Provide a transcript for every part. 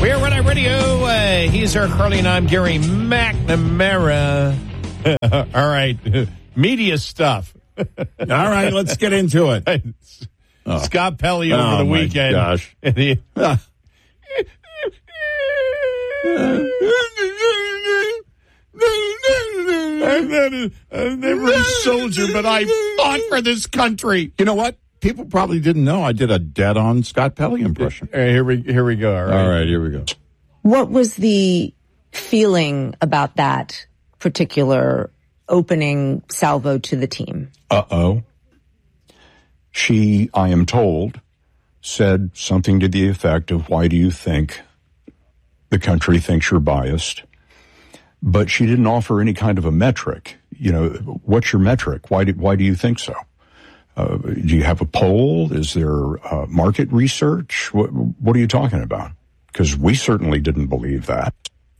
We are Red Eye Radio. He's Eric Carly and I'm Gary McNamara. All right. Media stuff. All right, let's get into it. Scott Pelley over the weekend. Gosh. I'm never a soldier, but I fought for this country. You know what? People probably didn't know I did a dead-on Scott Pelley impression. Here we go. All right, here we go. What was the feeling about that particular opening salvo to the team? She, I am told, said something to the effect of, why do you think the country thinks you're biased? But she didn't offer any kind of a metric. You know, what's your metric? Why do you think so? Do you have a poll? Is there market research? What are you talking about? Because we certainly didn't believe that.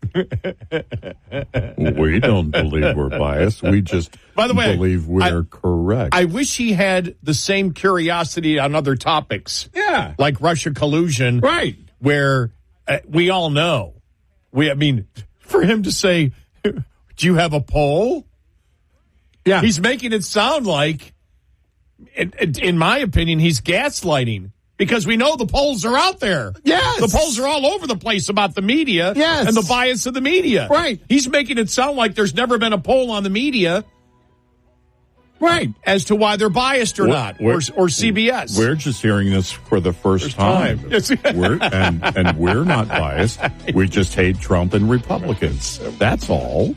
We don't believe we're biased. We just believe we're correct. I wish he had the same curiosity on other topics. Yeah. Like Russia collusion. Right. Where we all know. For him to say, do you have a poll? Yeah. He's making it sound like, in my opinion, he's gaslighting. Because we know the polls are out there. Yes. The polls are all over the place about the media. Yes. And the bias of the media. Right. He's making it sound like there's never been a poll on the media. Right. As to why they're biased or not. Or CBS. We're just hearing this for the first time. We're not biased. We just hate Trump and Republicans. That's all.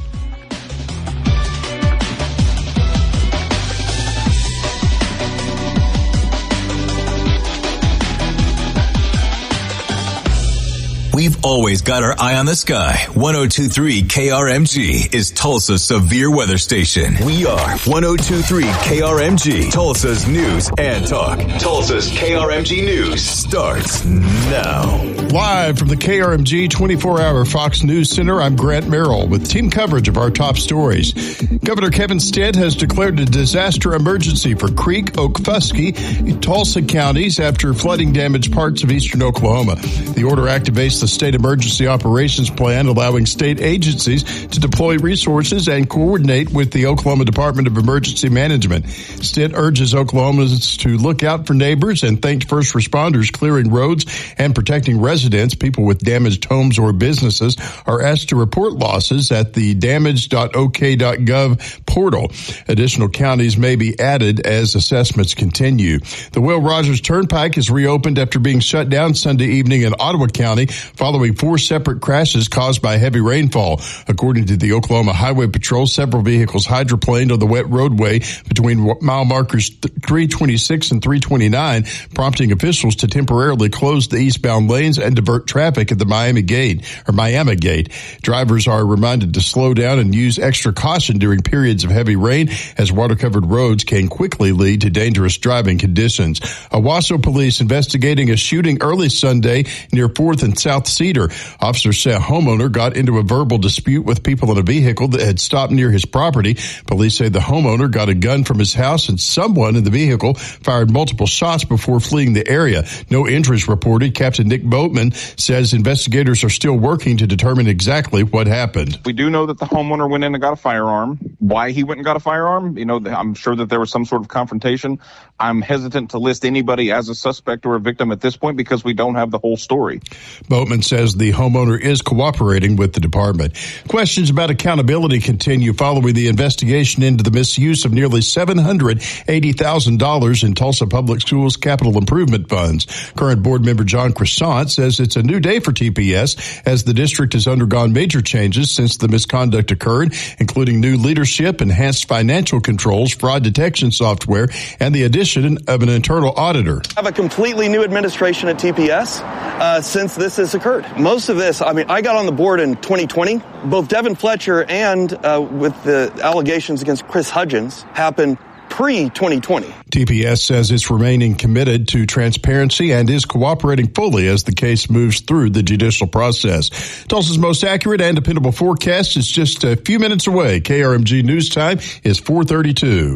We've always got our eye on the sky. 102.3 KRMG is Tulsa's severe weather station. We are 102.3 KRMG, Tulsa's news and talk. Tulsa's KRMG News starts now. Live from the KRMG 24-hour Fox News Center, I'm Grant Merrill with team coverage of our top stories. Governor Kevin Stitt has declared a disaster emergency for Creek, Okfuskee, Tulsa counties after flooding damaged parts of eastern Oklahoma. The order activates the State Emergency Operations Plan, allowing state agencies to deploy resources and coordinate with the Oklahoma Department of Emergency Management. Stitt urges Oklahomans to look out for neighbors and thanked first responders clearing roads and protecting residents. People with damaged homes or businesses are asked to report losses at the damage.ok.gov portal. Additional counties may be added as assessments continue. The Will Rogers Turnpike is reopened after being shut down Sunday evening in Ottawa County following 4 separate crashes caused by heavy rainfall. According to the Oklahoma Highway Patrol, several vehicles hydroplaned on the wet roadway between mile markers 326 and 329, prompting officials to temporarily close the eastbound lanes and divert traffic at the Miami Gate. Drivers are reminded to slow down and use extra caution during periods of heavy rain, as water-covered roads can quickly lead to dangerous driving conditions. Owasso police investigating a shooting early Sunday near 4th and South Cedar. Officers say a homeowner got into a verbal dispute with people in a vehicle that had stopped near his property. Police say the homeowner got a gun from his house and someone in the vehicle fired multiple shots before fleeing the area. No injuries reported. Captain Nick Boatman says investigators are still working to determine exactly what happened. We do know that the homeowner went in and got a firearm. Why he went and got a firearm, I'm sure that there was some sort of confrontation. I'm hesitant to list anybody as a suspect or a victim at this point because we don't have the whole story. Boatman says the homeowner is cooperating with the department. Questions about accountability continue following the investigation into the misuse of nearly $780,000 in Tulsa Public Schools capital improvement funds. Current board member John Croissant says it's a new day for TPS as the district has undergone major changes since the misconduct occurred, including new leadership, enhanced financial controls, fraud detection software, and the addition of an internal auditor. I have a completely new administration at TPS since this has occurred. Most of this, I got on the board in 2020. Both Devin Fletcher and with the allegations against Chris Hudgens happened pre-2020. TPS says it's remaining committed to transparency and is cooperating fully as the case moves through the judicial process. Tulsa's most accurate and dependable forecast is just a few minutes away. KRMG News Time is 4:32.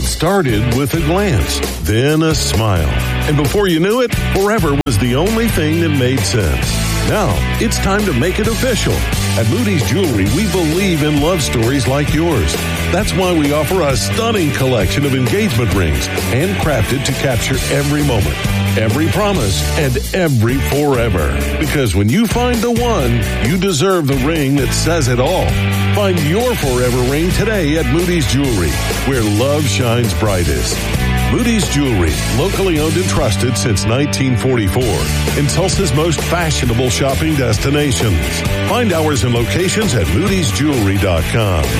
started with a glance, then a smile. And before you knew it, forever was the only thing that made sense. Now, it's time to make it official. At Moody's Jewelry, we believe in love stories like yours. That's why we offer a stunning collection of engagement rings, handcrafted to capture every moment, every promise, and every forever. Because when you find the one, you deserve the ring that says it all. Find your forever ring today at Moody's Jewelry, where love shines brightest. Moody's Jewelry, locally owned and trusted since 1944, in Tulsa's most fashionable shopping destinations. Find hours and locations at moodysjewelry.com.